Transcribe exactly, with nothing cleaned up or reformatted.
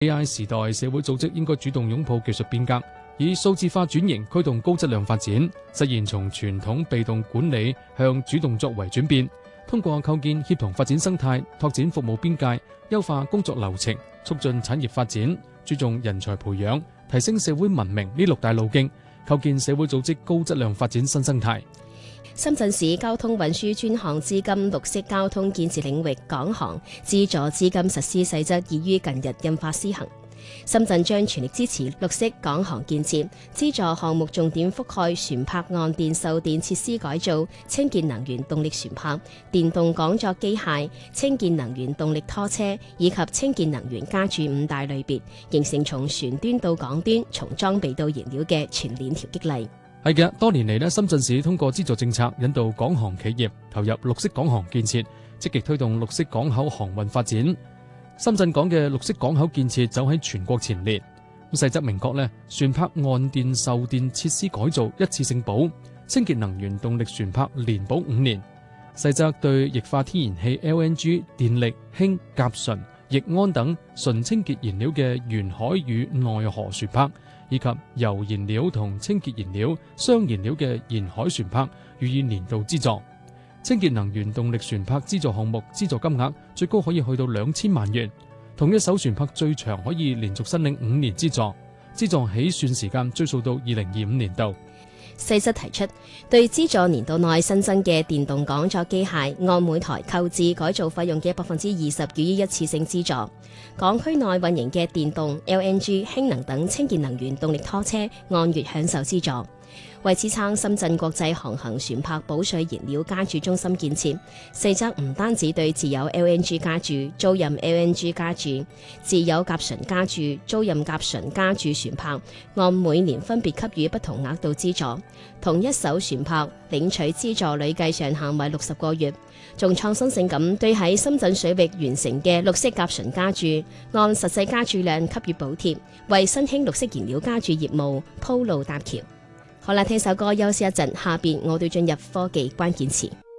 A I 時代，社會組織應該主動擁抱技術變革，以數字化轉型驅動高質量發展，實現從傳統被動管理向主動作為轉變。通過構建協同發展生態，拓展服務邊界，優化工作流程，促進產業發展，注重人才培養，提升社會文明呢六大路徑，構建社會組織高質量發展新生態。 深圳市交通運輸專項資金綠色交通建設領域港航資助資金實施細則已於近日印發施行。深圳將全力支持綠色港航建設，資助項目重點覆蓋船舶岸電售電設施改造、清潔能源動力船舶、電動港作機械、清潔能源動力拖車以及清潔能源加注五大類別，形成從船端到港端、從裝備到燃料嘅全鏈條激勵。 係嘅，多年嚟咧，深圳市通過資助政策引導港航企業投入綠色港航建設，積極推動綠色港口航運發展。深圳港嘅綠色港口建設走喺全國前列。細則明確咧，船舶岸電售電設施改造一次性保，清潔能源動力船舶連保五年。細則對液化天然氣 L N G、電力、氫、甲醇、液胺等純清潔燃料嘅沿海與內河船舶，以及油燃料同清潔燃料、雙燃料嘅沿海船舶予以年度資助。清潔能源動力船舶資助項目資助金額最高可以去到兩千萬元，同一艘船舶最長可以連續申領五年資助，資助起算時間追溯到二零二五年度。 細則提出，對資助年度內新增嘅電動港作機械，按每台購置改造費用嘅百分之二十予以一次性資助；港區內運營嘅電動、L N G、氫能等清潔能源動力拖車，按月享受資助。為支撐深圳國際航行船舶保稅燃料加注中心建設，細則唔單止對自有 L N G 加注、租賃 L N G 加注、自有甲醇加注、租賃甲醇加注船舶，按每年分別給予不同額度資助。同一艘船舶領取資助累計上限為六十個月，仲創新性咁對喺深圳水域完成嘅綠色甲醇加注，按實際加注量給予補貼，為新興綠色燃料加注業務鋪路搭橋。好啦，聽首歌休息一陣，下邊我哋進入科技關鍵詞。